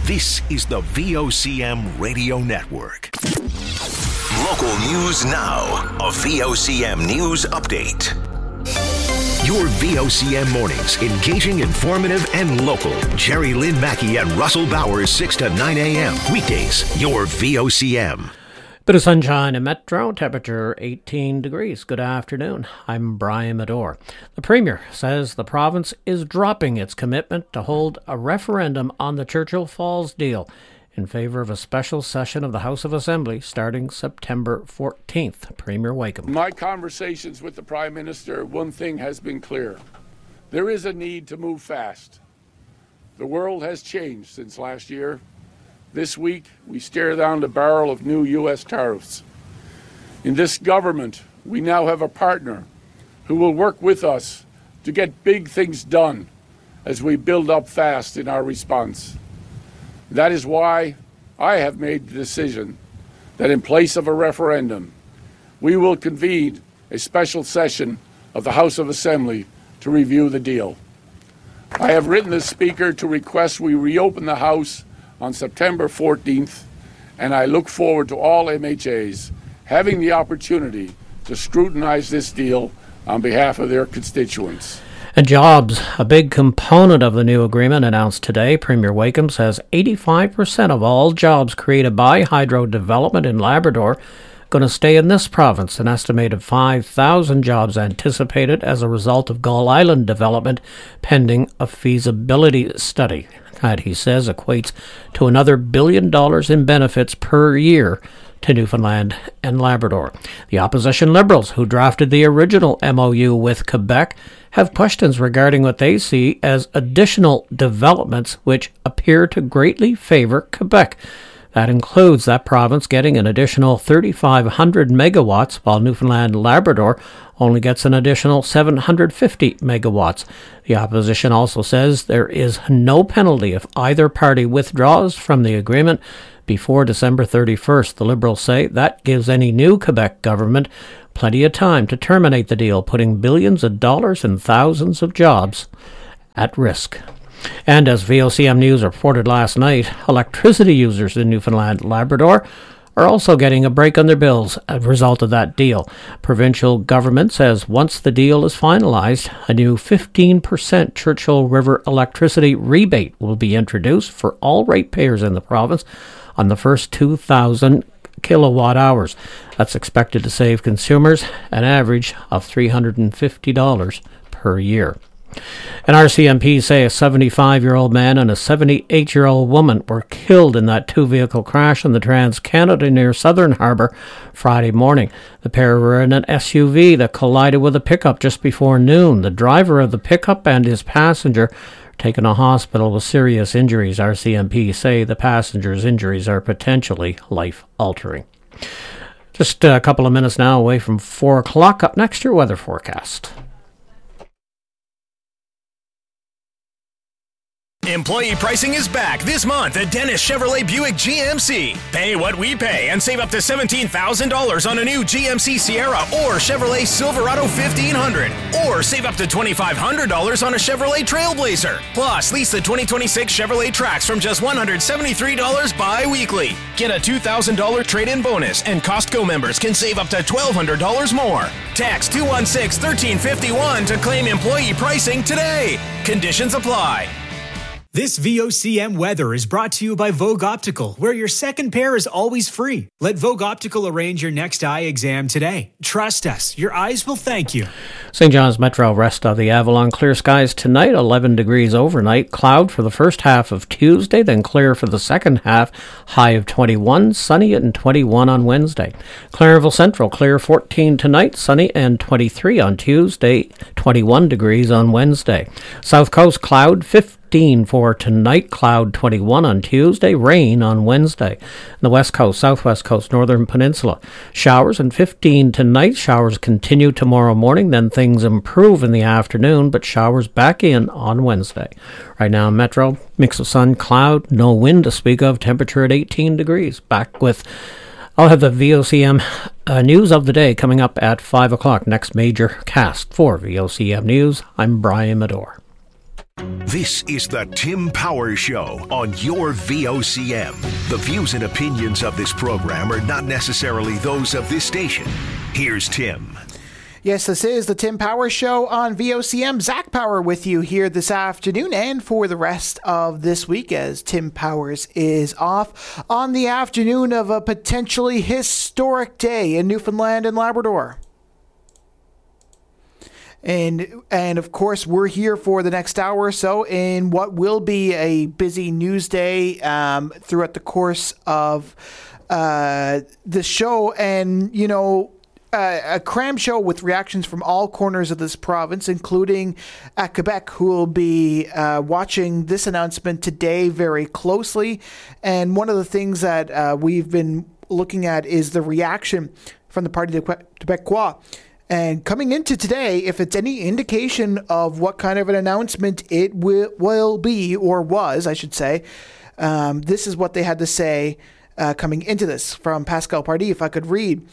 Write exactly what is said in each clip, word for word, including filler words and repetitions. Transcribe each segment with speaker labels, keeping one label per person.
Speaker 1: This is the V O C M Radio Network. Local news now. A V O C M News Update. Your V O C M mornings, engaging, informative, and local. Jerry Lynn Mackey and Russell Bowers, six to nine a.m. Weekdays, your V O C M.
Speaker 2: Bit of sunshine in Metro, temperature eighteen degrees. Good afternoon. I'm Brian Medore. The Premier says the province is dropping its commitment to hold a referendum on the Churchill Falls deal in favour of a special session of the House of Assembly starting September fourteenth. Premier Wakeham.
Speaker 3: In my conversations with the Prime Minister, one thing has been clear. There is a need to move fast. The world has changed since last year. This week, we stare down the barrel of new U S tariffs. In this government, we now have a partner who will work with us to get big things done as we build up fast in our response. That is why I have made the decision that in place of a referendum, we will convene a special session of the House of Assembly to review the deal. I have written the Speaker to request we reopen the House on September fourteenth, and I look forward to all M H As having the opportunity to scrutinize this deal on behalf of their constituents.
Speaker 2: And jobs, a big component of the new agreement announced today. Premier Wakeham says eighty-five percent of all jobs created by hydro development in Labrador going to stay in this province. An estimated five thousand jobs anticipated as a result of Gull Island development pending a feasibility study. That, he says, equates to another billion dollars in benefits per year to Newfoundland and Labrador. The opposition Liberals, who drafted the original M O U with Quebec, have questions regarding what they see as additional developments which appear to greatly favour Quebec. That includes that province getting an additional thirty-five hundred megawatts, while Newfoundland and Labrador only gets an additional seven hundred fifty megawatts. The opposition also says there is no penalty if either party withdraws from the agreement before December thirty-first. The Liberals say that gives any new Quebec government plenty of time to terminate the deal, putting billions of dollars and thousands of jobs at risk. And as V O C M News reported last night, electricity users in Newfoundland and Labrador are also getting a break on their bills as a result of that deal. Provincial government says once the deal is finalised, a new fifteen percent Churchill River electricity rebate will be introduced for all ratepayers in the province on the first two thousand kilowatt hours. That's expected to save consumers an average of three hundred fifty dollars per year. And R C M P say a seventy-five-year-old man and a seventy-eight-year-old woman were killed in that two-vehicle crash on the Trans-Canada near Southern Harbour Friday morning. The pair were in an S U V that collided with a pickup just before noon. The driver of the pickup and his passenger are taken to hospital with serious injuries. R C M P say the passenger's injuries are potentially life-altering. Just a couple of minutes now away from four o'clock. Up next, your weather forecast.
Speaker 4: Employee pricing is back this month at Dennis Chevrolet Buick G M C. Pay what we pay and save up to seventeen thousand dollars on a new G M C Sierra or Chevrolet Silverado fifteen hundred. Or save up to twenty-five hundred dollars on a Chevrolet Trailblazer. Plus, lease the twenty twenty-six Chevrolet Trax from just one hundred seventy-three dollars bi-weekly. Get a two thousand dollars trade-in bonus, and Costco members can save up to twelve hundred dollars more. Text two one six, one three five one to claim employee pricing today. Conditions apply.
Speaker 5: This V O C M weather is brought to you by Vogue Optical, where your second pair is always free. Let Vogue Optical arrange your next eye exam today. Trust us, your eyes will thank you.
Speaker 2: Saint John's Metro, rest of the Avalon. Clear skies tonight, eleven degrees overnight. Cloud for the first half of Tuesday, then clear for the second half. High of twenty-one, sunny and twenty-one on Wednesday. Clarenville Central, clear fourteen tonight, sunny and twenty-three on Tuesday, twenty-one degrees on Wednesday. South Coast, cloud fifteen for tonight, cloud twenty-one on Tuesday, rain on Wednesday. The West Coast, Southwest Coast, Northern Peninsula, showers and fifteen tonight. Showers continue tomorrow morning, then things improve in the afternoon, but showers back in on Wednesday. Right now in Metro, mix of sun, cloud, no wind to speak of, temperature at eighteen degrees. Back with, I'll have the V O C M uh, news of the day coming up at five o'clock. Next major cast for V O C M News. I'm Brian Medore.
Speaker 1: This is the Tim Powers Show on your V O C M. The views and opinions of this program are not necessarily those of this station. Here's Tim.
Speaker 6: Yes, this is the Tim Powers Show on V O C M. Zach Power with you here this afternoon and for the rest of this week as Tim Powers is off on the afternoon of a potentially historic day in Newfoundland and Labrador. And, and of course, we're here for the next hour or so in what will be a busy news day um, throughout the course of uh, the show. And, you know, uh, a cram show with reactions from all corners of this province, including uh, Quebec, who will be uh, watching this announcement today very closely. And one of the things that uh, we've been looking at is the reaction from the Parti Québécois. And coming into today, if it's any indication of what kind of an announcement it will, will be, or was, I should say, um, this is what they had to say uh, coming into this from Pascal Pardee, if I could read.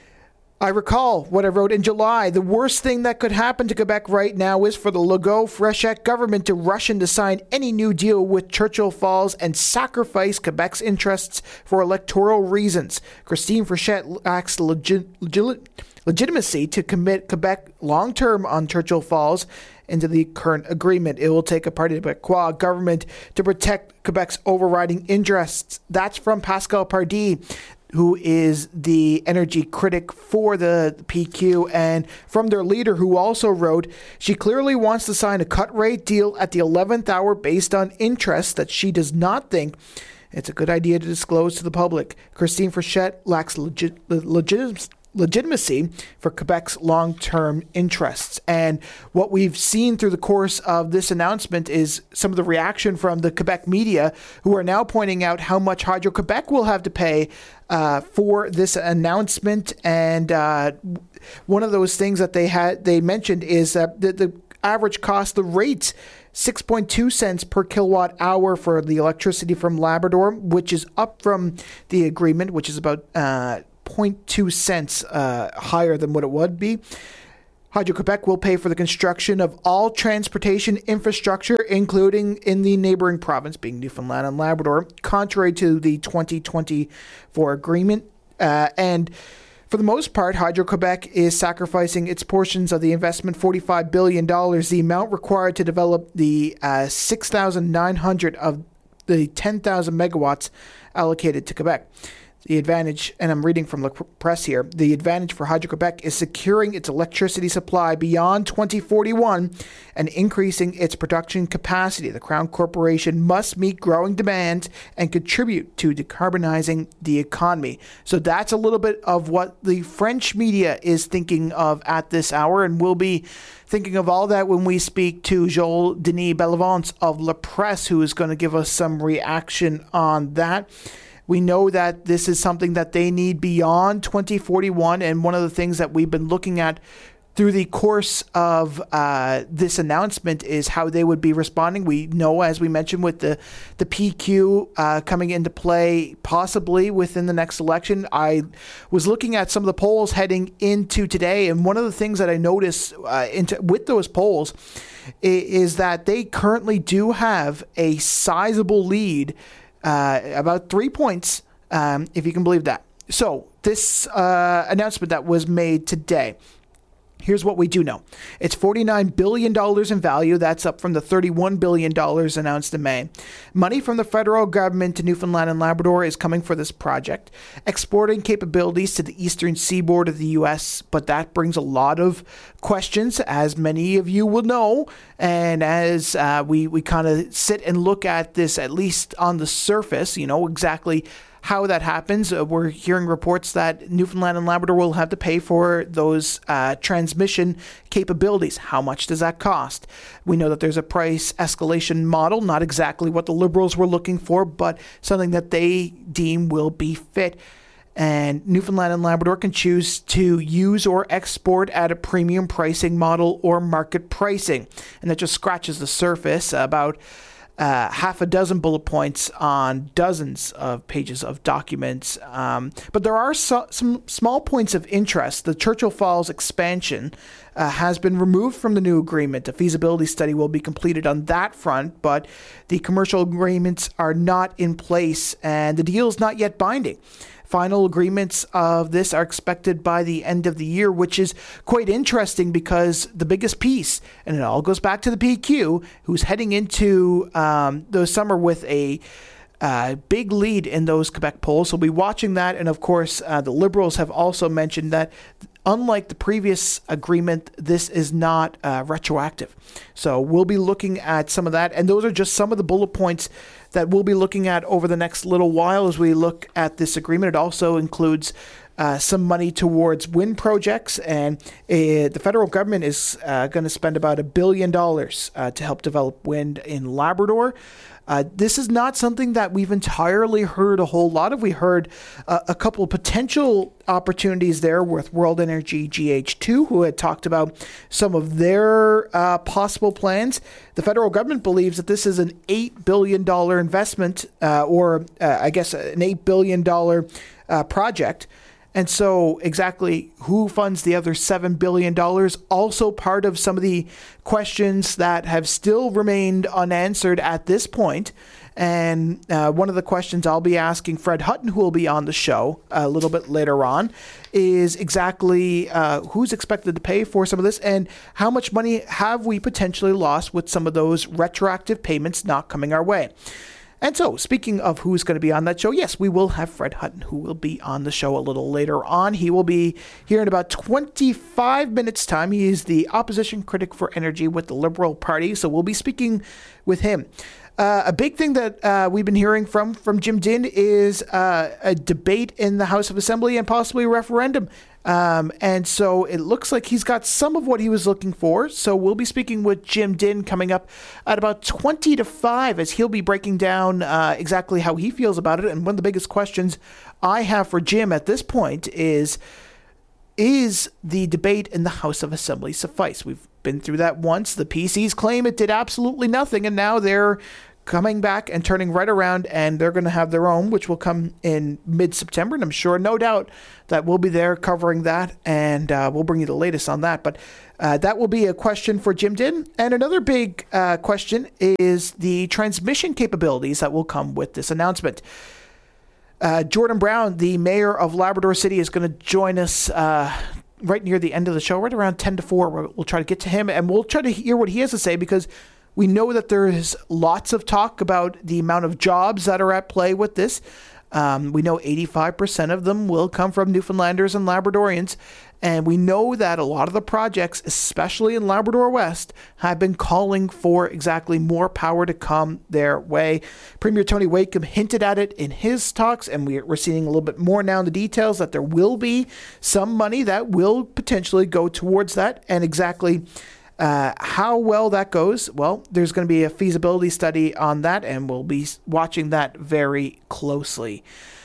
Speaker 6: I recall what I wrote in July. The worst thing that could happen to Quebec right now is for the Legault-Fréchette government to rush in to sign any new deal with Churchill Falls and sacrifice Quebec's interests for electoral reasons. Christine Fréchette lacks legit, legit, legitimacy to commit Quebec long-term on Churchill Falls into the current agreement. It will take a Parti Québécois government to protect Quebec's overriding interests. That's from Pascal Pardee, who is the energy critic for the P Q, and from their leader, who also wrote, she clearly wants to sign a cut-rate deal at the eleventh hour based on interests that she does not think it's a good idea to disclose to the public. Christine Fréchette lacks legit, legit, legitimacy for Quebec's long-term interests. And what we've seen through the course of this announcement is some of the reaction from the Quebec media, who are now pointing out how much Hydro-Quebec will have to pay uh, for this announcement. And uh, one of those things that they had they mentioned is that the, the average cost, the rates, six point two cents per kilowatt hour for the electricity from Labrador, which is up from the agreement, which is about uh, zero point two cents uh, higher than what it would be. Hydro-Quebec will pay for the construction of all transportation infrastructure, including in the neighboring province, being Newfoundland and Labrador, contrary to the twenty twenty-four agreement. Uh, and for the most part, Hydro-Quebec is sacrificing its portions of the investment, forty-five billion dollars, the amount required to develop the uh, six thousand nine hundred of the ten thousand megawatts allocated to Quebec. The advantage, and I'm reading from the press here, the advantage for Hydro-Quebec is securing its electricity supply beyond twenty forty-one and increasing its production capacity. The Crown Corporation must meet growing demand and contribute to decarbonizing the economy. So that's a little bit of what the French media is thinking of at this hour, and we'll be thinking of all that when we speak to Joel Denis Bellevance of La Presse, who is going to give us some reaction on that. We know that this is something that they need beyond twenty forty-one, and one of the things that we've been looking at through the course of uh, this announcement is how they would be responding. We know, as we mentioned, with the, the P Q uh, coming into play possibly within the next election. I was looking at some of the polls heading into today, and one of the things that I noticed uh, into, with those polls is that they currently do have a sizable lead, Uh, about three points, um, if you can believe that. So this uh, announcement that was made today, here's what we do know. It's forty-nine billion dollars in value. That's up from the thirty-one billion dollars announced in May. Money from the federal government to Newfoundland and Labrador is coming for this project. Exporting capabilities to the eastern seaboard of the U S, but that brings a lot of questions, as many of you will know. And as uh, we, we kind of sit and look at this, at least on the surface, you know, exactly how that happens. Uh, we're hearing reports that Newfoundland and Labrador will have to pay for those uh, transmission capabilities. How much does that cost? We know that there's a price escalation model, not exactly what the Liberals were looking for, but something that they deem will be fit. And Newfoundland and Labrador can choose to use or export at a premium pricing model or market pricing. And that just scratches the surface about uh, half a dozen bullet points on dozens of pages of documents. Um, but there are so, some small points of interest. The Churchill Falls expansion uh, has been removed from the new agreement. A feasibility study will be completed on that front, but the commercial agreements are not in place and the deal is not yet binding. Final agreements of this are expected by the end of the year, which is quite interesting because the biggest piece, and it all goes back to the P Q, who's heading into um, the summer with a uh, big lead in those Quebec polls. So we'll be watching that. And of course, uh, the Liberals have also mentioned that unlike the previous agreement, this is not uh, retroactive. So we'll be looking at some of that. And those are just some of the bullet points that we'll be looking at over the next little while as we look at this agreement. It also includes uh, some money towards wind projects. And uh, the federal government is uh, going to spend about a billion dollars uh, to help develop wind in Labrador. Uh, this is not something that we've entirely heard a whole lot of. We heard uh, a couple of potential opportunities there with World Energy G H two, who had talked about some of their uh, possible plans. The federal government believes that this is an eight billion dollars investment, uh, or uh, I guess an eight billion dollars uh, project. And so exactly who funds the other seven billion dollars, also part of some of the questions that have still remained unanswered at this point. And uh, one of the questions I'll be asking Fred Hutton, who will be on the show a little bit later on, is exactly uh, who's expected to pay for some of this and how much money have we potentially lost with some of those retroactive payments not coming our way. And so, speaking of who's going to be on that show, yes, we will have Fred Hutton, who will be on the show a little later on. He will be here in about twenty-five minutes' time. He is the opposition critic for energy with the Liberal Party, so we'll be speaking with him. Uh, a big thing that uh, we've been hearing from, from Jim Dinn is uh, a debate in the House of Assembly and possibly a referendum. Um, and so it looks like he's got some of what he was looking for. So we'll be speaking with Jim Dinn coming up at about twenty to five as he'll be breaking down uh, exactly how he feels about it. And one of the biggest questions I have for Jim at this point is, is the debate in the House of Assembly suffice? We've been through that once. The P Cs claim it did absolutely nothing, and now they're coming back and turning right around, and they're going to have their own, which will come in mid-September. And I'm sure, no doubt, that we'll be there covering that, and uh, we'll bring you the latest on that. But uh, that will be a question for Jim Dinn. And another big uh, question is the transmission capabilities that will come with this announcement. Uh, Jordan Brown, the mayor of Labrador City, is going to join us uh, right near the end of the show, right around ten to four. We'll, we'll try to get to him, and we'll try to hear what he has to say, because we know that there is lots of talk about the amount of jobs that are at play with this. Um, we know eighty-five percent of them will come from Newfoundlanders and Labradorians. And we know that a lot of the projects, especially in Labrador West, have been calling for exactly more power to come their way. Premier Tony Wakeham hinted at it in his talks, and we're seeing a little bit more now in the details that there will be some money that will potentially go towards that. And exactly Uh, how well that goes, well, there's going to be a feasibility study on that, and we'll be watching that very closely.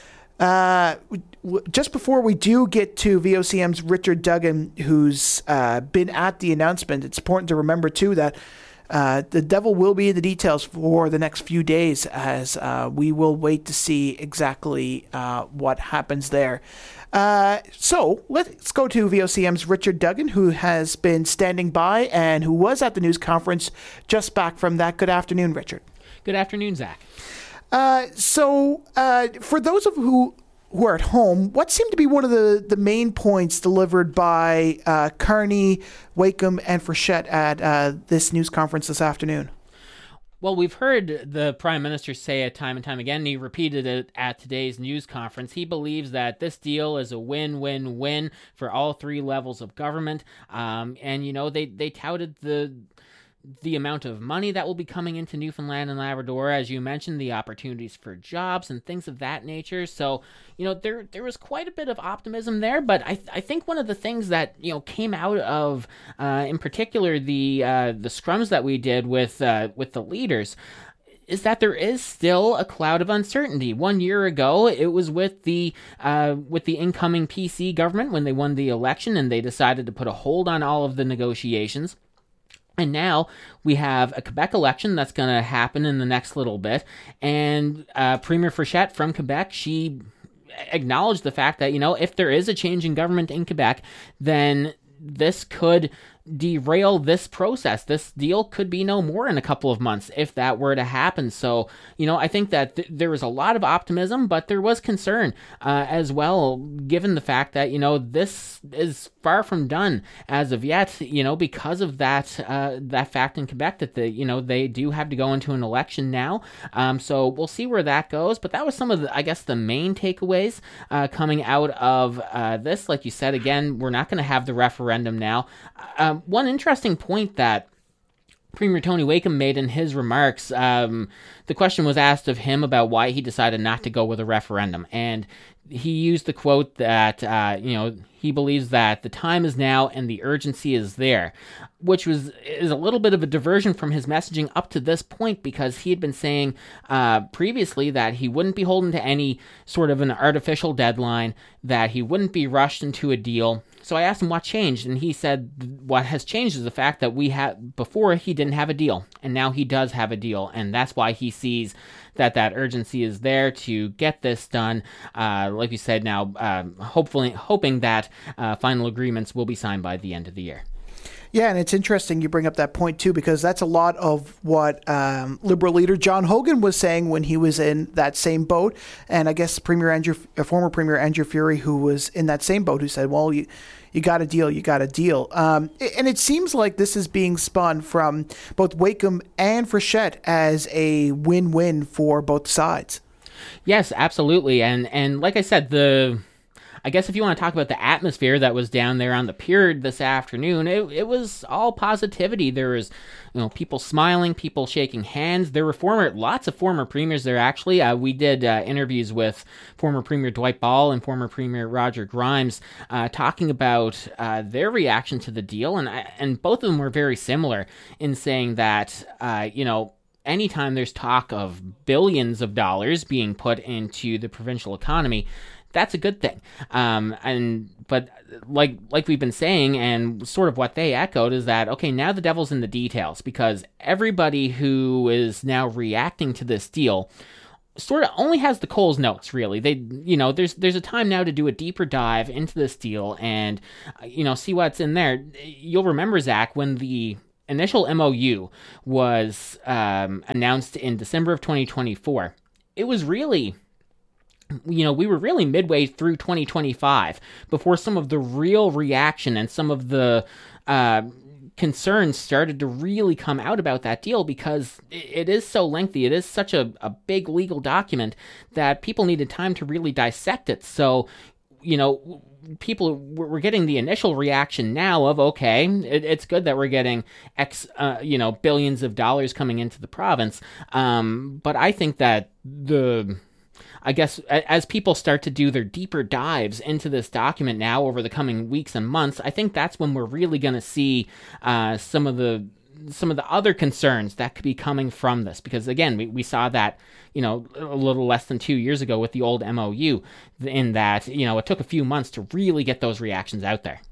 Speaker 6: Uh, w- just before we do get to V O C M's Richard Duggan, who's uh, been at the announcement, it's important to remember, too, that uh, the devil will be in the details for the next few days, as uh, we will wait to see exactly uh, what happens there. Uh, so let's go to V O C M's Richard Duggan, who has been standing by and who was at the news conference just back from that. Good afternoon, Richard.
Speaker 7: Good afternoon, Zach.
Speaker 6: Uh, so uh, for those of who who are at home, what seemed to be one of the, the main points delivered by uh, Carney, Wakeham, and Frechette at uh, this news conference this afternoon?
Speaker 7: Well, we've heard the Prime Minister say it time and time again, and he repeated it at today's news conference. He believes that this deal is a win-win-win for all three levels of government. Um, and, you know, they, they touted the the amount of money that will be coming into Newfoundland and Labrador, as you mentioned, the opportunities for jobs and things of that nature. So, you know, there there was quite a bit of optimism there, but I I think one of the things that, you know, came out of, uh, in particular, the uh, the scrums that we did with uh, with the leaders, is that there is still a cloud of uncertainty. One year ago, it was with the uh, with the incoming P C government when they won the election, and they decided to put a hold on all of the negotiations. And now we have a Quebec election that's going to happen in the next little bit. And uh, Premier Fréchette from Quebec, she acknowledged the fact that, you know, if there is a change in government in Quebec, then this could derail this process. This deal could be no more in a couple of months if that were to happen. So, you know, I think that th- there was a lot of optimism, but there was concern uh, as well, given the fact that, you know, this is far from done as of yet, you know, because of that uh, that fact in Quebec that, the, you know, they do have to go into an election now. Um, so we'll see where that goes. But that was some of the, I guess, the main takeaways uh, coming out of uh, this. Like you said, again, we're not going to have the referendum now. Um, one interesting point that Premier Tony Wakeham made in his remarks, um, the question was asked of him about why he decided not to go with a referendum. And he used the quote that, uh, you know, he believes that the time is now and the urgency is there, which was is a little bit of a diversion from his messaging up to this point, because he had been saying uh, previously that he wouldn't be holding to any sort of an artificial deadline, that he wouldn't be rushed into a deal. So I asked him what changed, and he said what has changed is the fact that we had before he didn't have a deal, and now he does have a deal, and that's why he sees that that urgency is there to get this done. Uh, like you said, now um, hopefully hoping that uh, final agreements will be signed by the end of the year.
Speaker 6: Yeah, and it's interesting you bring up that point, too, because that's a lot of what um, Liberal leader John Hogan was saying when he was in that same boat. And I guess Premier Andrew, uh, former Premier Andrew Furey, who was in that same boat, who said, well, you, you got a deal, you got a deal. Um, and it seems like this is being spun from both Wakeham and Fréchette as a win-win for both sides.
Speaker 7: Yes, absolutely. And, and like I said, the... I guess if you want to talk about the atmosphere that was down there on the pier this afternoon, it it was all positivity. There was, you know, people smiling, people shaking hands. There were former, lots of former premiers there, actually. Uh, we did uh, interviews with former Premier Dwight Ball and former Premier Roger Grimes uh, talking about uh, their reaction to the deal, and and both of them were very similar in saying that, uh, you know, anytime there's talk of billions of dollars being put into the provincial economy, that's a good thing. Um, and but like like we've been saying, and sort of what they echoed, is that, okay, now the devil's in the details, because everybody who is now reacting to this deal sort of only has the Coles notes, really. They, you know, there's there's a time now to do a deeper dive into this deal and, you know, see what's in there. You'll remember, Zach, when the initial M O U was um, announced in December of twenty twenty-four, it was really... You know, we were really midway through twenty twenty-five before some of the real reaction and some of the uh, concerns started to really come out about that deal, because it is so lengthy. It is such a, a big legal document that people needed time to really dissect it. So, you know, people we're getting the initial reaction now of, okay, it, it's good that we're getting X, uh, you know, billions of dollars coming into the province. Um, but I think that the... I guess as people start to do their deeper dives into this document now over the coming weeks and months, I think that's when we're really going to see uh, some of the some of the other concerns that could be coming from this. Because again, we, we saw that, you know, a little less than two years ago with the old M O U, in that, you know, it took a few months to really get those reactions out there.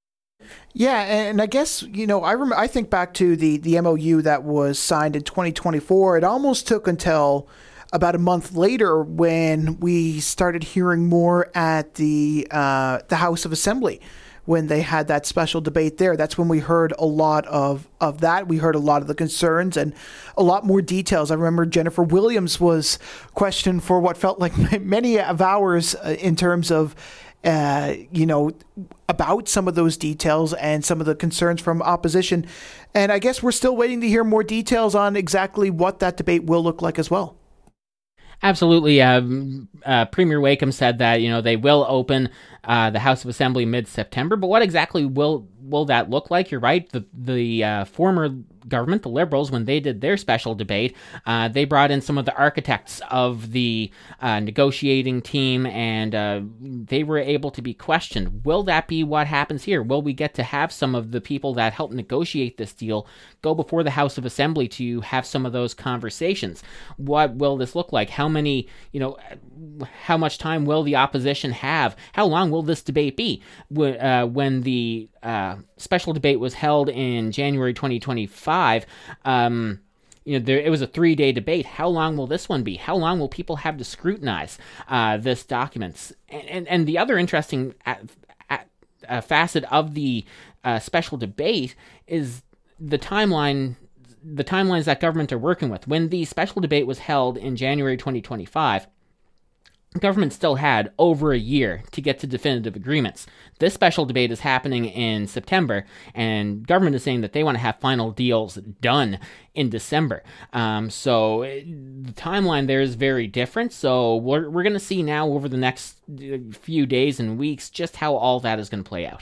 Speaker 6: Yeah, and I guess, you know, I rem- I think back to the, the M O U that was signed in twenty twenty-four. It almost took until about a month later when we started hearing more at the uh, the House of Assembly, when they had that special debate there. That's when we heard a lot of, of that. We heard a lot of the concerns and a lot more details. I remember Jennifer Williams was questioned for what felt like many of hours in terms of, uh, you know, about some of those details and some of the concerns from opposition. And I guess we're still waiting to hear more details on exactly what that debate will look like as well.
Speaker 7: Absolutely. Um, uh, Premier Wakeham said that, you know, they will open uh, the House of Assembly mid-September, but what exactly will will that look like? You're right. The the uh, former government, the Liberals, when they did their special debate, uh, they brought in some of the architects of the uh, negotiating team, and uh, they were able to be questioned. Will that be what happens here? Will we get to have some of the people that helped negotiate this deal go before the House of Assembly to have some of those conversations? What will this look like? How many, you know, how much time will the opposition have? How long will this debate be uh, when the uh, special debate was held in January twenty twenty-five, um, you know, there, it was a three-day debate. How long will this one be? How long will people have to scrutinize uh, this documents? And, and and the other interesting at, at, uh, facet of the uh, special debate is the timeline. The timelines that government are working with. When the special debate was held in January twenty twenty-five, government still had over a year to get to definitive agreements. This special debate is happening in September, and government is saying that they want to have final deals done in December. Um, so it, the timeline there is very different. So we're, we're going to see now over the next few days and weeks just how all that is going to play out.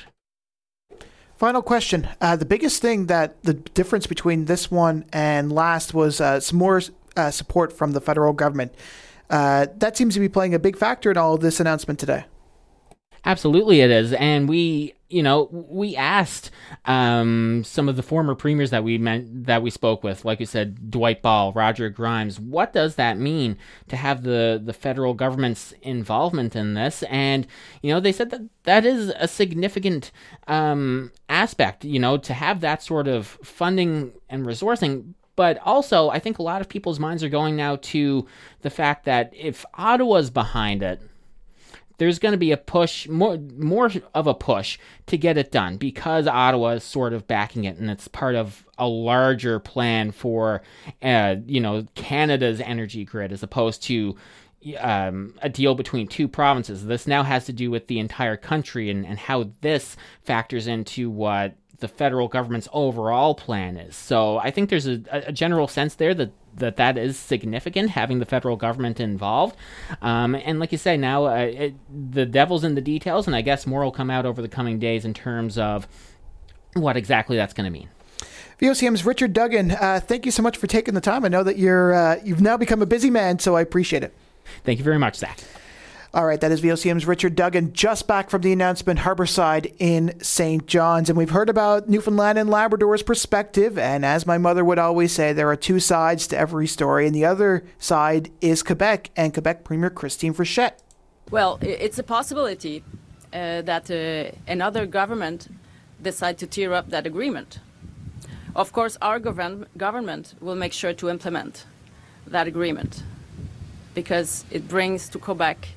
Speaker 6: Final question. Uh, the biggest thing that the difference between this one and last was uh, some more uh, support from the federal government. Uh, that seems to be playing a big factor in all of this announcement today.
Speaker 7: Absolutely it is. And we, you know, we asked um, some of the former premiers that we meant that we spoke with, like you said, Dwight Ball, Roger Grimes, what does that mean to have the, the federal government's involvement in this? And, you know, they said that that is a significant um, aspect, you know, to have that sort of funding and resourcing. But also, I think a lot of people's minds are going now to the fact that if Ottawa's behind it, there's going to be a push, more more of a push to get it done because Ottawa is sort of backing it, and it's part of a larger plan for, uh, you know, Canada's energy grid as opposed to um, a deal between two provinces. This now has to do with the entire country and, and how this factors into what the federal government's overall plan is. So I think there's a, a general sense there that that, that is significant, having the federal government involved. Um, and like you say, now uh, it, the devil's in the details, and I guess more will come out over the coming days in terms of what exactly that's going to mean.
Speaker 6: V O C M's Richard Duggan, uh, thank you so much for taking the time. I know that you're uh, you've now become a busy man, so I appreciate it.
Speaker 7: Thank you very much, Zach.
Speaker 6: All right, that is V O C M's Richard Duggan, just back from the announcement, Harborside in Saint John's. And we've heard about Newfoundland and Labrador's perspective. And as my mother would always say, there are two sides to every story. And the other side is Quebec and Quebec Premier Christine Frechette.
Speaker 8: Well, it's a possibility uh, that uh, another government decide to tear up that agreement. Of course, our govern- government will make sure to implement that agreement because it brings to Quebec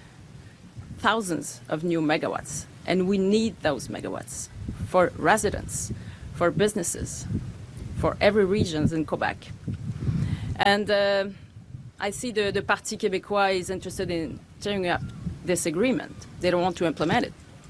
Speaker 8: thousands of new megawatts, and we need those megawatts for residents, for businesses, for every region in Quebec. And uh, I see the, the Parti Québécois is interested in tearing up this agreement. They don't want to implement it.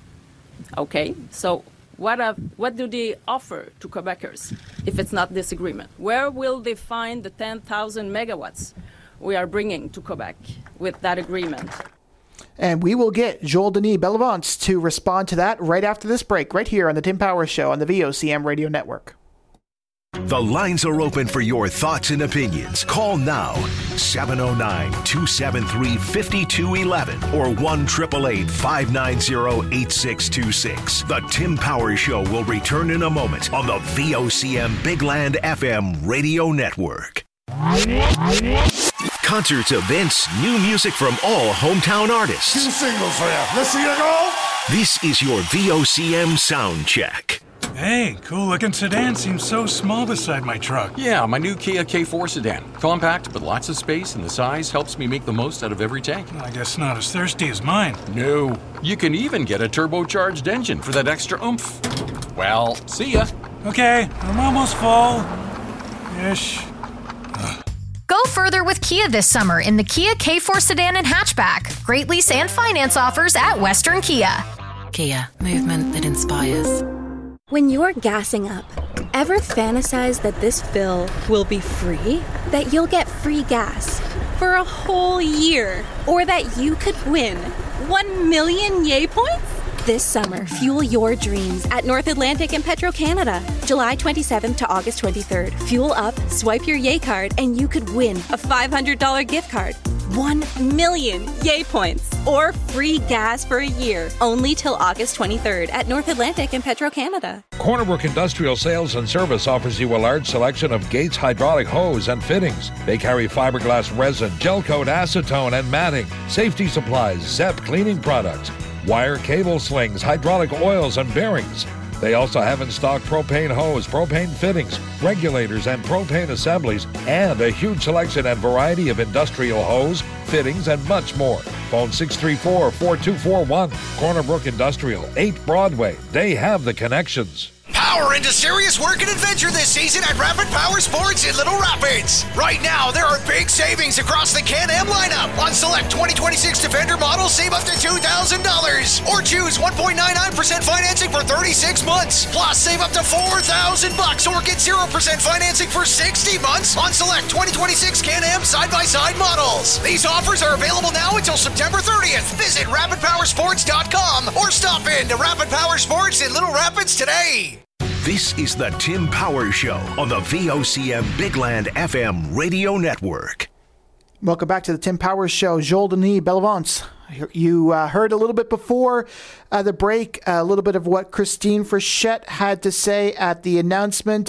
Speaker 8: Okay, so what, have, what do they offer to Quebecers if it's not this agreement? Where will they find the ten thousand megawatts we are bringing to Quebec with that agreement?
Speaker 6: And we will get Joel Denis Bellevance to respond to that right after this break, right here on the Tim Powers Show on the V O C M Radio Network.
Speaker 1: The lines are open for your thoughts and opinions. Call now, seven oh nine, two seven three, five two one one or one eight eight eight, five nine zero, eight six two six. The Tim Powers Show will return in a moment on the V O C M Big Land F M Radio Network. Concerts, events, new music from all hometown artists.
Speaker 9: Two singles for you. Let's see you go.
Speaker 1: This is your V O C M sound check.
Speaker 10: Hey, cool-looking sedan seems so small beside my truck.
Speaker 11: Yeah, my new Kia K four sedan. Compact, but lots of space, and the size helps me make the most out of every tank.
Speaker 10: I guess not as thirsty as mine.
Speaker 11: No. You can even get a turbocharged engine for that extra oomph. Well, see ya.
Speaker 10: Okay, I'm almost full. Ish.
Speaker 12: Go further with Kia this summer in the Kia K four sedan and hatchback. Great lease and finance offers at Western Kia.
Speaker 13: Kia, movement that inspires.
Speaker 14: When you're gassing up, ever fantasize that this fill will be free? That you'll get free gas for a whole year? Or that you could win one million Yay points? This summer, fuel your dreams at North Atlantic and Petro-Canada. July twenty-seventh to August twenty-third. Fuel up, swipe your Yay card, and you could win a five hundred dollars gift card. one million Yay points. Or free gas for a year. Only till August twenty-third at North Atlantic and Petro-Canada.
Speaker 15: Cornerbrook Industrial Sales and Service offers you a large selection of Gates hydraulic hose and fittings. They carry fiberglass resin, gel coat, acetone, and matting, safety supplies, Z E P cleaning products, wire cable slings, hydraulic oils, and bearings. They also have in stock propane hose, propane fittings, regulators, and propane assemblies, and a huge selection and variety of industrial hose, fittings, and much more. Phone six three four, four two four one. Corner Brook Industrial, eight Broadway. They have the connections.
Speaker 16: Power into serious work and adventure this season at Rapid Power Sports in Little Rapids. Right now, there are big savings across the Can-Am lineup. On select twenty twenty-six Defender models, save up to two thousand dollars. Or choose one point nine nine percent financing for thirty-six months. Plus, save up to four thousand bucks or get zero percent financing for sixty months on select twenty twenty-six Can-Am side-by-side models. These offers are available now until September thirtieth. Visit rapid power sports dot com or stop in to Rapid Power Sports in Little Rapids today.
Speaker 1: This is the Tim Power Show on the V O C M Big Land F M radio network.
Speaker 6: Welcome back to the Tim Power Show. Joel Denis, Bellavance. You uh, heard a little bit before uh, the break, a little bit of what Christine Frechette had to say at the announcement.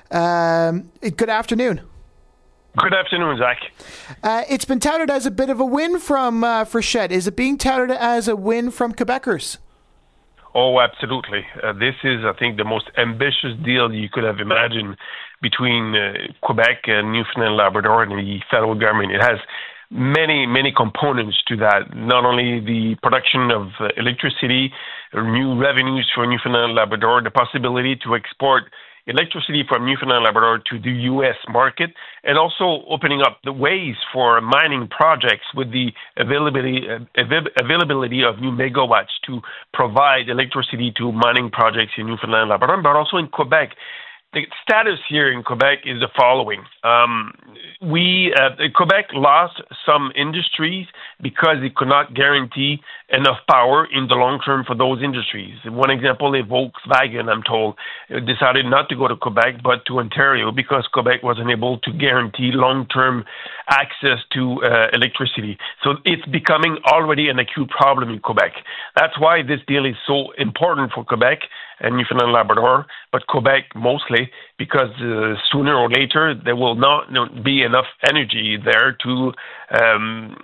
Speaker 6: Um, good afternoon.
Speaker 17: Good afternoon, Zach.
Speaker 6: Uh, it's been touted as a bit of a win from uh, Frechette. Is it being touted as a win from Quebecers?
Speaker 17: Oh, absolutely. Uh, this is, I think, the most ambitious deal you could have imagined between uh, Quebec and Newfoundland and Labrador and the federal government. It has many, many components to that. Not only the production of uh, electricity, new revenues for Newfoundland and Labrador, the possibility to export electricity from Newfoundland and Labrador to the U S market, and also opening up the ways for mining projects with the availability uh, av- availability of new megawatts to provide electricity to mining projects in Newfoundland and Labrador, but also in Quebec. The status here in Quebec is the following. Um, we, uh, Quebec lost some industries because it could not guarantee enough power in the long term for those industries. One example is Volkswagen, I'm told, decided not to go to Quebec but to Ontario because Quebec wasn't able to guarantee long-term access to uh, electricity. So it's becoming already an acute problem in Quebec. That's why this deal is so important for Quebec and Newfoundland and Labrador, but Quebec mostly, because uh, sooner or later there will not you know, be enough energy there to um,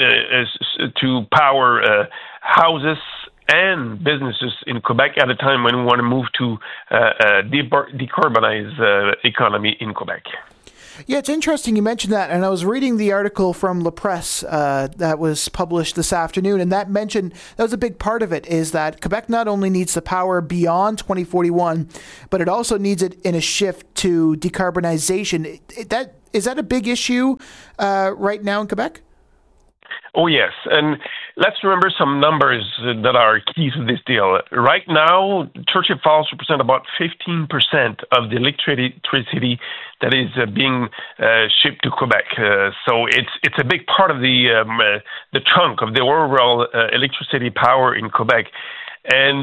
Speaker 17: uh, to power uh, houses and businesses in Quebec at a time when we want to move to uh, a de- decarbonize uh, economy in Quebec.
Speaker 6: Yeah, it's interesting you mentioned that, and I was reading the article from La Presse uh, that was published this afternoon, and that mentioned, that was a big part of it, is that Quebec not only needs the power beyond twenty forty-one, but it also needs it in a shift to decarbonization. It, it, that, is that a big issue uh, right now in Quebec?
Speaker 17: Oh, yes. And let's remember some numbers that are key to this deal. Right now, Churchill Falls represent about fifteen percent of the electricity that is uh, being uh, shipped to Quebec. Uh, so it's it's a big part of the um, uh, the chunk of the overall uh, electricity power in Quebec. And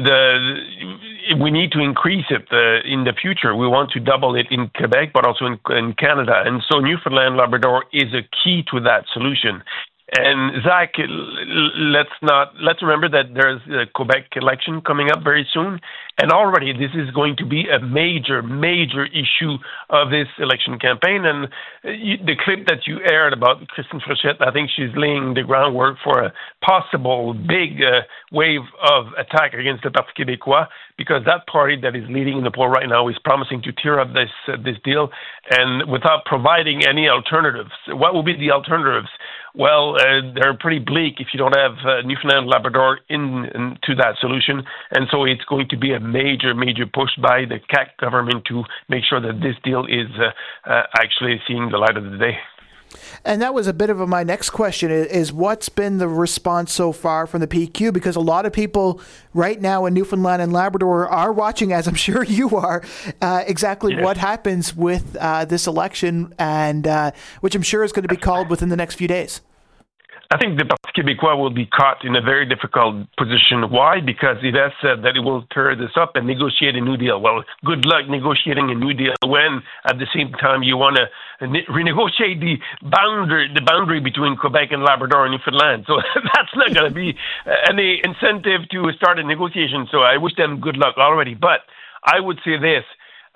Speaker 17: uh, we need to increase it uh, in the future. We want to double it in Quebec, but also in, in Canada. And so Newfoundland Labrador is a key to that solution. And Zach, let's not let's remember that there's a Quebec election coming up very soon, and already this is going to be a major, major issue of this election campaign. And you, the clip that you aired about Christine Frechette, I think she's laying the groundwork for a possible big uh, wave of attack against the Parti Québécois, because that party that is leading in the poll right now is promising to tear up this uh, this deal, and without providing any alternatives. What will be the alternatives? Well, uh, they're pretty bleak if you don't have uh, Newfoundland and Labrador in, in to that solution. And so it's going to be a major, major push by the C A Q government to make sure that this deal is uh, uh, actually seeing the light of the day.
Speaker 6: And that was a bit of a, my next question is, is what's been the response so far from the P Q? Because a lot of people right now in Newfoundland and Labrador are watching, as I'm sure you are, uh, exactly yes. what happens with uh, this election, and uh, which I'm sure is going to be called within the next few days.
Speaker 17: I think the Parti Québécois will be caught in a very difficult position. Why? Because it has said that it will tear this up and negotiate a new deal. Well, good luck negotiating a new deal when, at the same time, you want to ne- renegotiate the boundary, the boundary between Quebec and Labrador and Newfoundland. So that's not going to be any incentive to start a negotiation. So I wish them good luck already. But I would say this.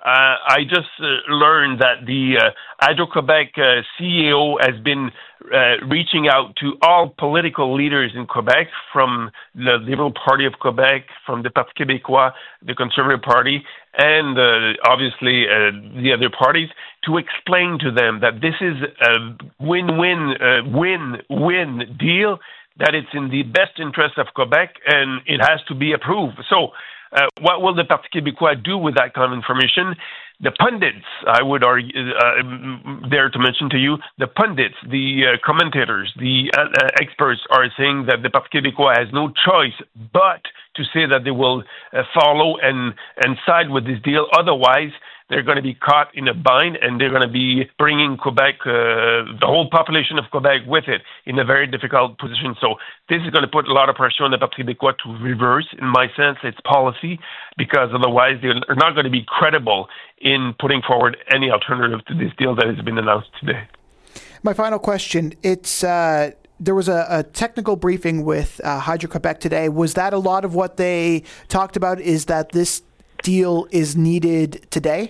Speaker 17: Uh, I just uh, learned that the uh, Hydro-Quebec uh, C E O has been uh, reaching out to all political leaders in Quebec, from the Liberal Party of Quebec, from the Parti Québécois, the Conservative Party, and uh, obviously uh, the other parties, to explain to them that this is a win-win, uh, win-win deal, that it's in the best interest of Quebec, and it has to be approved. So uh, what will the Parti Québécois do with that kind of information? The pundits, I would argue, uh, dare to mention to you, the pundits, the uh, commentators, the uh, uh, experts are saying that the Parti Québécois has no choice but to say that they will uh, follow and, and side with this deal. Otherwise, they're going to be caught in a bind, and they're going to be bringing Quebec, uh, the whole population of Quebec with it, in a very difficult position. So this is going to put a lot of pressure on the Parti Québécois to reverse, in my sense, its policy, because otherwise they're not going to be credible in putting forward any alternative to this deal that has been announced today.
Speaker 6: My final question, it's... Uh There was a, a technical briefing with uh, Hydro-Quebec today. Was that a lot of what they talked about, is that this deal is needed today?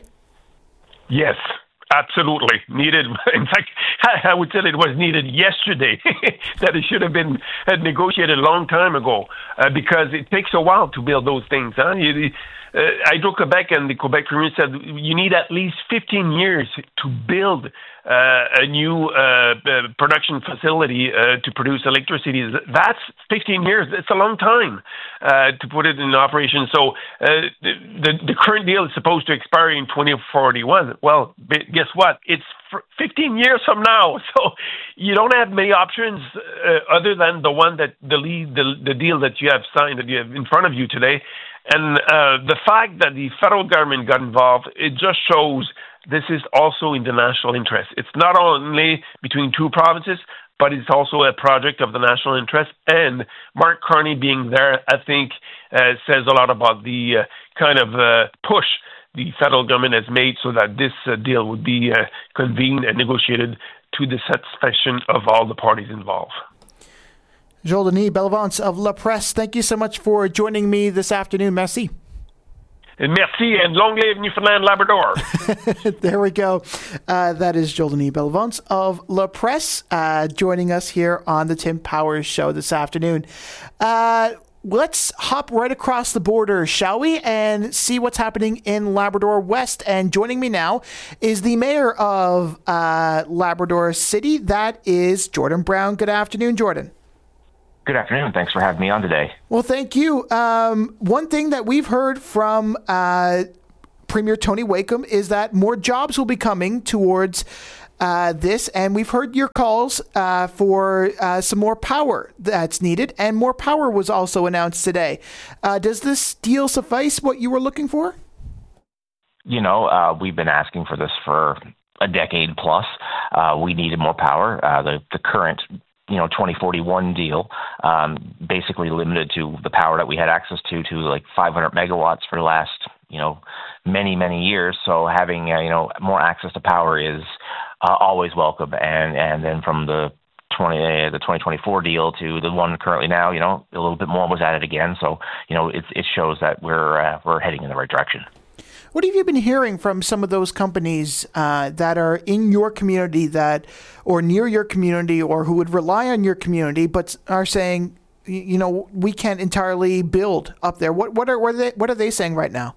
Speaker 17: Yes, absolutely. Needed. In fact, I would say it was needed yesterday, that it should have been had negotiated a long time ago, uh, because it takes a while to build those things. Huh? You, uh, Hydro-Quebec and the Quebec Premier said you need at least fifteen years to build Uh, a new uh, uh, production facility uh, to produce electricity. That's fifteen years. It's a long time uh, to put it in operation. So uh, the, the current deal is supposed to expire in twenty forty-one. Well, guess what? It's fifteen years from now. So you don't have many options uh, other than the one that the, lead, the the deal that you have signed, that you have in front of you today. And uh, the fact that the federal government got involved, it just shows this is also in the national interest. It's not only between two provinces, but it's also a project of the national interest. And Mark Carney being there, I think, uh, says a lot about the uh, kind of uh, push the federal government has made so that this uh, deal would be uh, convened and negotiated to the satisfaction of all the parties involved.
Speaker 6: Joel Denis Bellavance of La Presse, thank you so much for joining me this afternoon. Merci.
Speaker 17: Merci, and long live Newfoundland Labrador.
Speaker 6: There we go. Uh, that is Joel Denis Bellavance of La Presse uh, joining us here on the Tim Powers Show this afternoon. Uh, let's hop right across the border, shall we, and see what's happening in Labrador West. And joining me now is the mayor of uh, Labrador City. That is Jordan Brown. Good afternoon, Jordan.
Speaker 18: Good afternoon. Thanks for having me on today.
Speaker 6: Well, thank you. Um, one thing that we've heard from uh, Premier Tony Wakeham is that more jobs will be coming towards uh, this, and we've heard your calls uh, for uh, some more power that's needed, and more power was also announced today. Uh, does this deal suffice what you were looking for?
Speaker 18: You know, uh, we've been asking for this for a decade plus. Uh, we needed more power. Uh, the, the current you know, twenty forty-one deal, um, basically limited to the power that we had access to, to like five hundred megawatts for the last, you know, many, many years. So having, uh, you know, more access to power is uh, always welcome. And, and then from the twenty, uh, the twenty twenty-four deal to the one currently now, you know, a little bit more was added again. So, you know, it, it shows that we're, uh, we're heading in the right direction.
Speaker 6: What have you been hearing from some of those companies uh, that are in your community that, or near your community, or who would rely on your community, but are saying, you know, we can't entirely build up there? What what are what are they, what are they saying right now?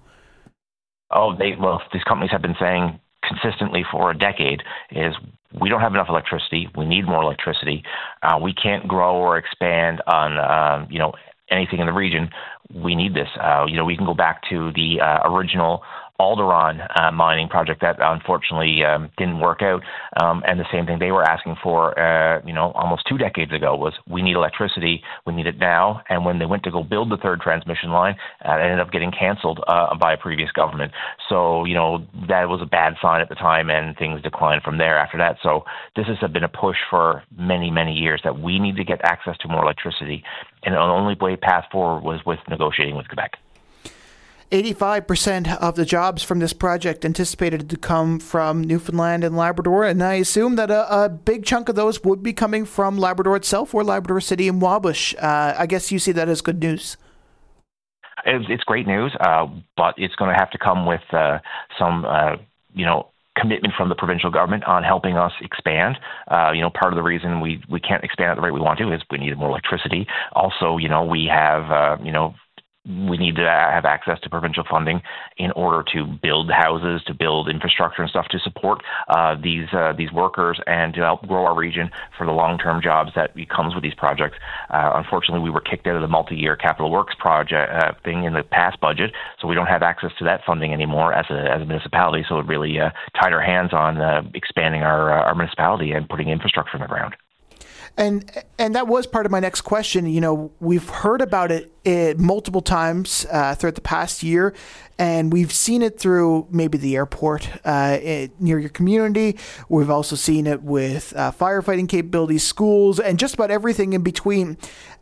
Speaker 18: Oh, they well, these companies have been saying consistently for a decade is we don't have enough electricity. We need more electricity. Uh, we can't grow or expand on uh, you know anything in the region. We need this. Uh, you know, we can go back to the uh, original Alderon uh, mining project that unfortunately um, didn't work out. Um, and the same thing they were asking for, uh, you know, almost two decades ago was we need electricity, we need it now. And when they went to go build the third transmission line, uh, it ended up getting canceled uh, by a previous government. So, you know, that was a bad sign at the time, and things declined from there after that. So this has been a push for many, many years that we need to get access to more electricity. And the only way path forward was with negotiating with Quebec.
Speaker 6: eighty-five percent of the jobs from this project anticipated to come from Newfoundland and Labrador, and I assume that a, a big chunk of those would be coming from Labrador itself or Labrador City and Wabush. Uh, I guess you see that as good news.
Speaker 18: it's, it's great news, uh, but it's going to have to come with uh, some, uh, you know, commitment from the provincial government on helping us expand. Uh, you know, part of the reason we, we can't expand at the rate we want to is we need more electricity. Also, you know, we have, uh, you know, we need to have access to provincial funding in order to build houses, to build infrastructure and stuff to support uh, these uh, these workers and to help grow our region for the long-term jobs that comes with these projects. Uh, unfortunately, we were kicked out of the multi-year capital works project uh, thing in the past budget, so we don't have access to that funding anymore as a as a municipality. So it really uh, tied our hands on uh, expanding our uh, our municipality and putting infrastructure in the ground.
Speaker 6: And and that was part of my next question. You know, we've heard about it, it multiple times uh, throughout the past year, and we've seen it through maybe the airport uh, it, near your community. We've also seen it with uh, firefighting capabilities, schools, and just about everything in between.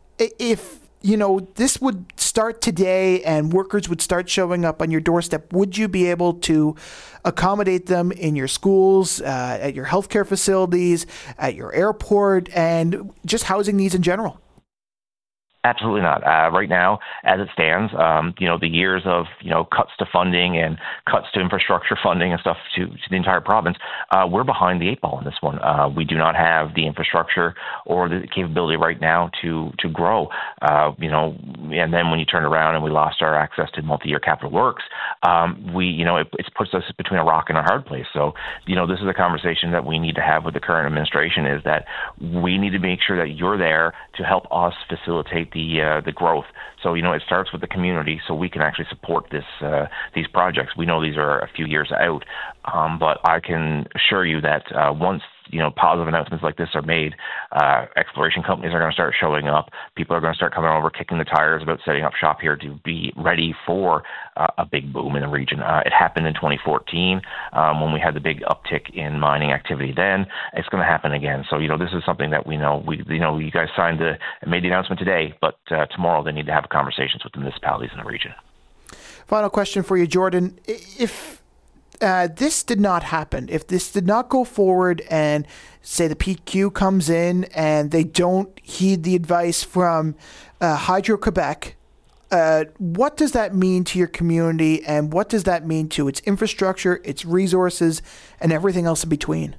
Speaker 6: If you know, this would start today and workers would start showing up on your doorstep, would you be able to accommodate them in your schools, uh, at your healthcare facilities, at your airport, and just housing needs in general?
Speaker 18: Absolutely not. Uh, right now, as it stands, um, you know, the years of, you know, cuts to funding and cuts to infrastructure funding and stuff to, to the entire province, uh, we're behind the eight ball on this one. Uh, we do not have the infrastructure or the capability right now to to grow. Uh, you know, and then when you turn around and we lost our access to multi-year capital works, um, we, you know, it, it puts us between a rock and a hard place. So, you know, this is a conversation that we need to have with the current administration, is that we need to make sure that you're there to help us facilitate the uh, the growth. So, you know, it starts with the community, so we can actually support this uh, these projects. We know these are a few years out, um, but I can assure you that uh, once, you know, positive announcements like this are made, uh, exploration companies are going to start showing up. People are going to start coming over, kicking the tires about setting up shop here to be ready for uh, a big boom in the region. Uh, it happened in twenty fourteen um, when we had the big uptick in mining activity. Then it's going to happen again. So, you know, this is something that we know. We, you know, you guys signed the made the announcement today, but uh, tomorrow they need to have conversations with the municipalities in the region.
Speaker 6: Final question for you, Jordan. If Uh, this did not happen, if this did not go forward and say the P Q comes in and they don't heed the advice from uh, Hydro-Quebec, uh, what does that mean to your community, and what does that mean to its infrastructure, its resources, and everything else in between?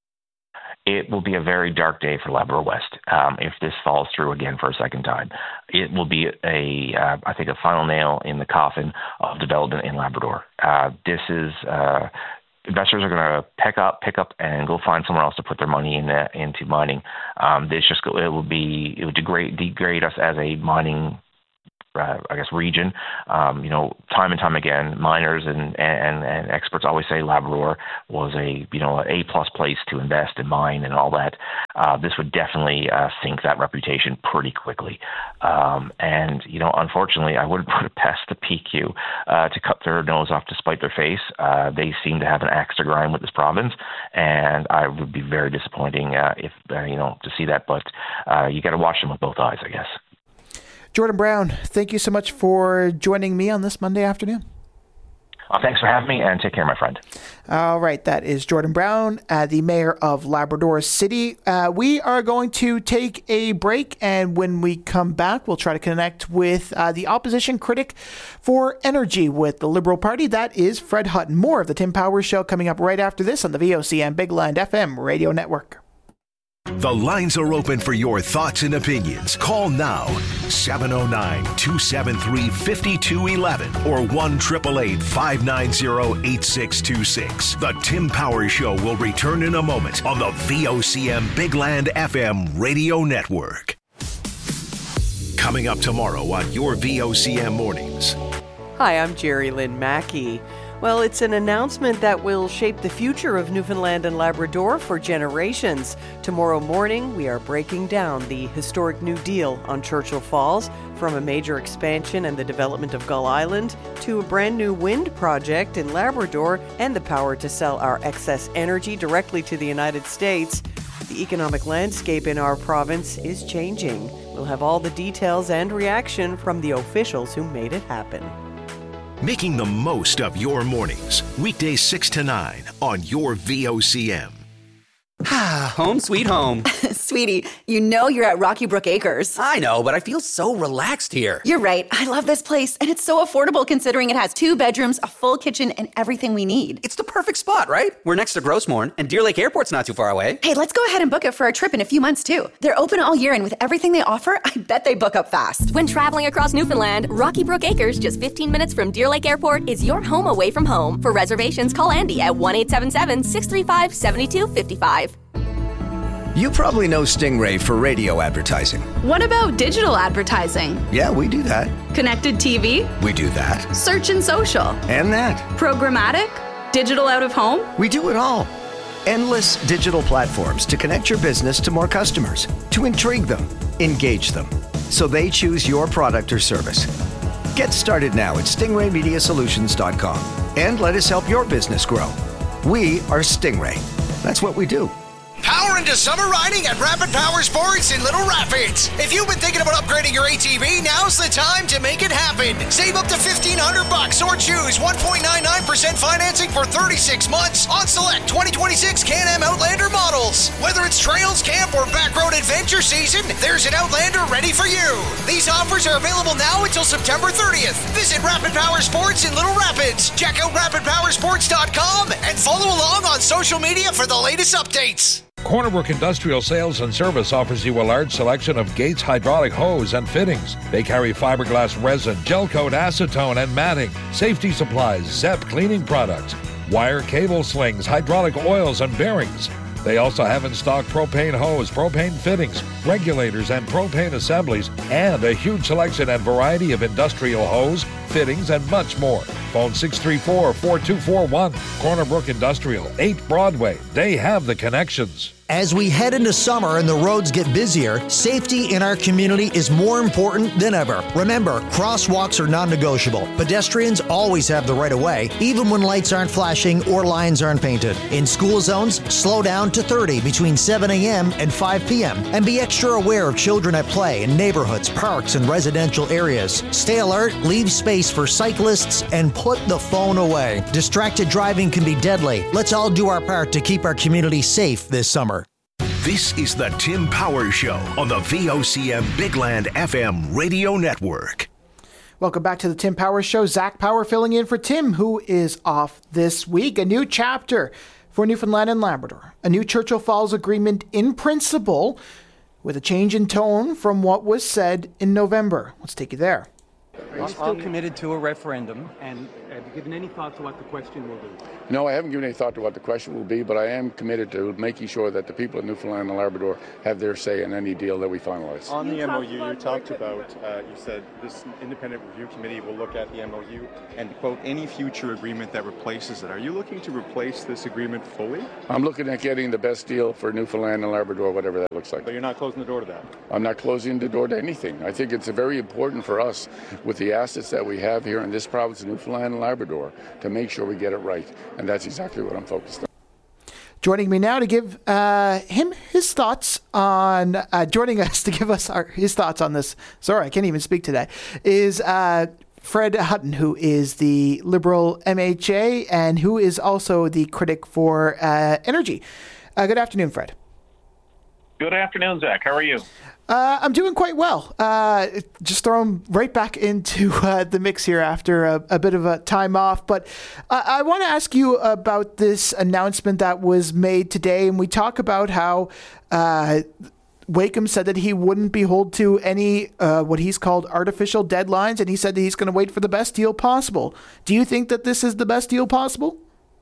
Speaker 18: It will be a very dark day for Labrador West um, if this falls through again for a second time. It will be a, uh, I think, a final nail in the coffin of development in Labrador. Uh, this is uh, investors are going to pick up, pick up, and go find somewhere else to put their money in uh, into mining. Um, this just it will be it would degrade degrade us as a mining. Uh, I guess region. Um, you know, time and time again, miners and, and, and experts always say Labrador was a you know an A plus place to invest and mine and all that. Uh, this would definitely uh, sink that reputation pretty quickly. Um, and you know, unfortunately, I wouldn't put it past the P Q uh, to cut their nose off to spite their face. Uh, they seem to have an axe to grind with this province, and I would be very disappointing uh, if uh, you know to see that. But uh, you got to watch them with both eyes, I guess.
Speaker 6: Jordan Brown, thank you so much for joining me on this Monday afternoon.
Speaker 18: Well, thanks for having me, and take care, my friend.
Speaker 6: All right, that is Jordan Brown, uh, the mayor of Labrador City. Uh, we are going to take a break, and when we come back, we'll try to connect with uh, the opposition critic for energy with the Liberal Party. That is Fred Hutton. More of the Tim Powers Show coming up right after this on the V O C M Big Land F M radio network.
Speaker 1: The lines are open for your thoughts and opinions. Call now, seven oh nine, two seven three, five two one one or one eight eight eight, five nine zero, eight six two six. The Tim Powers Show will return in a moment on the V O C M Big Land F M radio network. Coming up tomorrow on your V O C M Mornings.
Speaker 19: Hi, I'm Jerry Lynn Mackey. Well, it's an announcement that will shape the future of Newfoundland and Labrador for generations. Tomorrow morning, we are breaking down the historic New Deal on Churchill Falls, from a major expansion and the development of Gull Island to a brand new wind project in Labrador and the power to sell our excess energy directly to the United States. The economic landscape in our province is changing. We'll have all the details and reaction from the officials who made it happen.
Speaker 1: Making the most of your mornings. Weekdays six to nine on your V O C M.
Speaker 20: Home sweet home. Sweetie, you know you're at Rocky Brook Acres.
Speaker 21: I know, but I feel so relaxed here.
Speaker 20: You're right. I love this place, and it's so affordable considering it has two bedrooms, a full kitchen, and everything we need.
Speaker 21: It's the perfect spot, right? We're next to Grossmorn, and Deer Lake Airport's not too far away.
Speaker 20: Hey, let's go ahead and book it for our trip in a few months, too. They're open all year, and with everything they offer, I bet they book up fast.
Speaker 22: When traveling across Newfoundland, Rocky Brook Acres, just fifteen minutes from Deer Lake Airport, is your home away from home. For reservations, call Andy at one eight seven seven, six three five, seven two five five.
Speaker 23: You probably know Stingray for radio advertising.
Speaker 24: What about digital advertising?
Speaker 23: Yeah, we do that.
Speaker 24: Connected T V?
Speaker 23: We do that.
Speaker 24: Search and social?
Speaker 23: And that.
Speaker 24: Programmatic? Digital out of home?
Speaker 23: We do it all. Endless digital platforms to connect your business to more customers, to intrigue them, engage them, so they choose your product or service. Get started now at stingray media solutions dot com and let us help your business grow. We are Stingray. That's what we do.
Speaker 16: Power into summer riding at Rapid Power Sports in Little Rapids. If you've been thinking about upgrading your A T V, now's the time to make it happen. Save up to fifteen hundred bucks or choose one point nine nine percent financing for thirty-six months on select twenty twenty-six Can-Am Outlander models. Whether it's trails, camp, or backroad adventure season, there's an Outlander ready for you. These offers are available now until September thirtieth. Visit Rapid Power Sports in Little Rapids. Check out rapid power sports dot com and follow along on social media for the latest updates.
Speaker 15: Cornerbrook Industrial Sales and Service offers you a large selection of Gates hydraulic hose and fittings. They carry fiberglass resin, gel coat, acetone, and matting, safety supplies, Zep cleaning products, wire cable slings, hydraulic oils, and bearings. They also have in stock propane hose, propane fittings, regulators, and propane assemblies, and a huge selection and variety of industrial hose, fittings, and much more. Phone six three four, four two four one. Cornerbrook Industrial, eight Broadway. They have the connections.
Speaker 25: As we head into summer and the roads get busier, safety in our community is more important than ever. Remember, crosswalks are non-negotiable. Pedestrians always have the right of way, even when lights aren't flashing or lines aren't painted. In school zones, slow down to thirty between seven a.m. and five p.m. And be extra aware of children at play in neighborhoods, parks, and residential areas. Stay alert, leave space for cyclists, and put the phone away. Distracted driving can be deadly. Let's all do our part to keep our community safe this summer.
Speaker 1: This is the Tim Powers Show on the V O C M Bigland F M radio network.
Speaker 6: Welcome back to the Tim Powers Show. Zach Power filling in for Tim, who is off this week. A new chapter for Newfoundland and Labrador. A new Churchill Falls agreement in principle with a change in tone from what was said in November. Let's take you there.
Speaker 26: Are you still committed to a referendum, and have you given any thought to what the question will be?
Speaker 3: No, I haven't given any thought to what the question will be, but I am committed to making sure that the people of Newfoundland and Labrador have their say in any deal that we finalize.
Speaker 27: On the M O U, you talked about, uh, you said this independent review committee will look at the M O U and, quote, any future agreement that replaces it. Are you looking to replace this agreement fully?
Speaker 3: I'm looking at getting the best deal for Newfoundland and Labrador, whatever that looks like.
Speaker 27: But you're not closing the door to that?
Speaker 3: I'm not closing the door to anything. I think it's very important for us, with the assets that we have here in this province of Newfoundland and Labrador, to make sure we get it right. And that's exactly what I'm focused on.
Speaker 6: Joining me now to give uh, him his thoughts on, uh, joining us to give us our, his thoughts on this, sorry, I can't even speak today, is uh, Fred Hutton, who is the Liberal M H A and who is also the critic for uh, energy. Uh, good afternoon, Fred.
Speaker 28: Good afternoon, Zach. How are you?
Speaker 6: Uh, I'm doing quite well. Uh, just thrown right back into uh, the mix here after a, a bit of a time off. But uh, I want to ask you about this announcement that was made today. And we talk about how uh, Wakeham said that he wouldn't be held to any uh, what he's called artificial deadlines. And he said that he's going to wait for the best deal possible. Do you think that this is the best deal possible?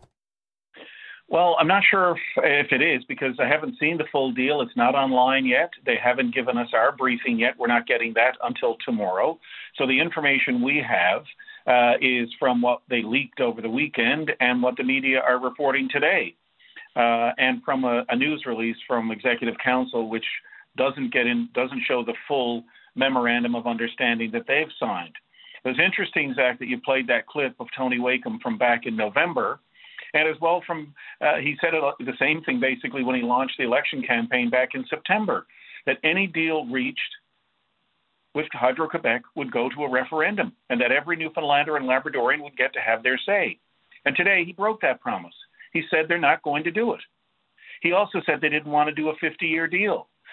Speaker 28: Well, I'm not sure if, if it is, because I haven't seen the full deal. It's not online yet. They haven't given us our briefing yet. We're not getting that until tomorrow. So the information we have uh, is from what they leaked over the weekend and what the media are reporting today, uh, and from a, a news release from Executive Council, which doesn't get in, doesn't show the full memorandum of understanding that they've signed. It was interesting, Zach, that you played that clip of Tony Wakeham from back in November. And as well from, uh, he said it, the same thing basically when he launched the election campaign back in September, that any deal reached with Hydro-Quebec would go to a referendum and that every Newfoundlander and Labradorian would get to have their say. And today he broke that promise. He said they're not going to do it. He also said they didn't want to do a fifty-year deal.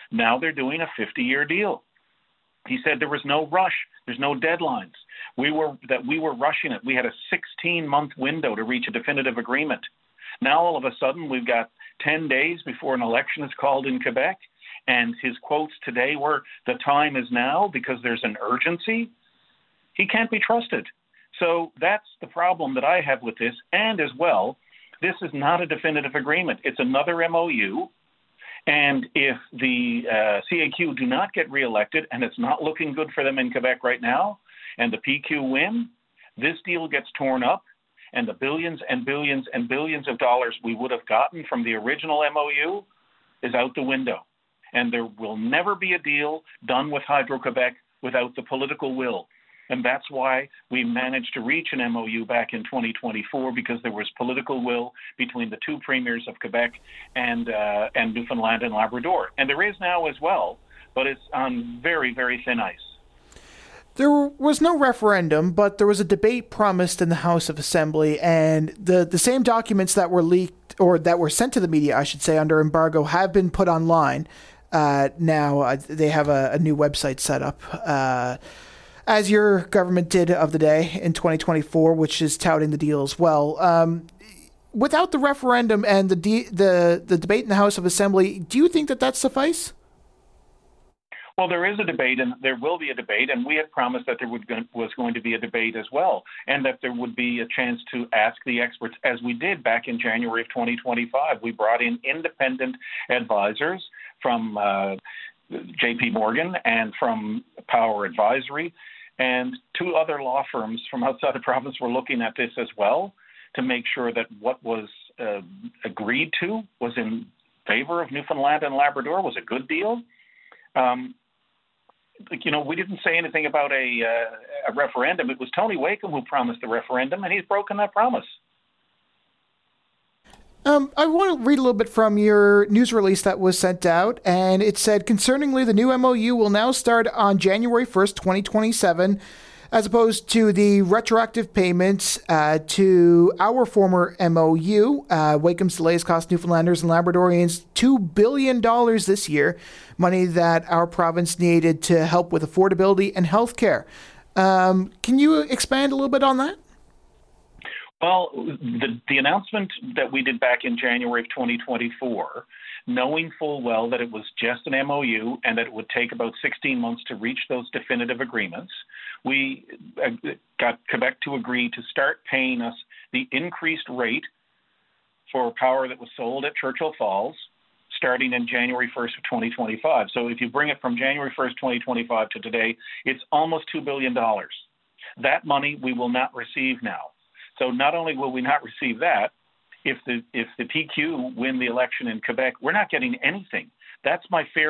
Speaker 28: Now they're doing a fifty-year deal. He said there was no rush. There's no deadlines. We were that we were rushing it. We had a sixteen-month window to reach a definitive agreement. Now all of a sudden we've got ten days before an election is called in Quebec, and his quotes today were, "The time is now," because there's an urgency. He can't be trusted. So that's the problem that I have with this. And as well, this is not a definitive agreement. It's another M O U. And if the uh, C A Q do not get reelected, and it's not looking good for them in Quebec right now, and the P Q win, this deal gets torn up, and the billions and billions and billions of dollars we would have gotten from the original M O U is out the window. And there will never be a deal done with Hydro-Quebec without the political will. And that's why we managed to reach an M O U back in twenty twenty-four, because there was political will between the two premiers of Quebec and uh, and Newfoundland and Labrador. And there is now as well, but it's on very, very thin ice.
Speaker 6: There was no referendum, but there was a debate promised in the House of Assembly, and the, the same documents that were leaked, or that were sent to the media, I should say, under embargo, have been put online. Uh, now uh, they have a, a new website set up. Uh, as your government did of the day in twenty twenty-four, which is touting the deal as well. Um, without the referendum and the, de- the the debate in the House of Assembly, do you think that that suffice?
Speaker 28: Well, there is a debate, and there will be a debate, and we had promised that there would go- was going to be a debate as well, and that there would be a chance to ask the experts, as we did back in January of twenty twenty-five. We brought in independent advisors from uh, J P Morgan and from Power Advisory, and two other law firms from outside the province were looking at this as well to make sure that what was uh, agreed to was in favor of Newfoundland and Labrador, was a good deal. Um, you know, we didn't say anything about a, uh, a referendum. It was Tony Wakeham who promised the referendum, and he's broken that promise.
Speaker 6: Um, I want to read a little bit from your news release that was sent out, and it said, concerningly, the new M O U will now start on January first, twenty twenty-seven, as opposed to the retroactive payments uh, to our former M O U. Uh, Wakeham's delays cost Newfoundlanders and Labradorians two billion dollars this year, money that our province needed to help with affordability and health care. Um, can you expand a little bit on that?
Speaker 28: Well, the, the announcement that we did back in January of twenty twenty-four, knowing full well that it was just an M O U and that it would take about sixteen months to reach those definitive agreements, we got Quebec to agree to start paying us the increased rate for power that was sold at Churchill Falls starting in January first of twenty twenty-five. So if you bring it from January first, twenty twenty-five to today, it's almost two billion dollars. That money we will not receive now. So not only will we not receive that, if the if the P Q win the election in Quebec, we're not getting anything. That's my fair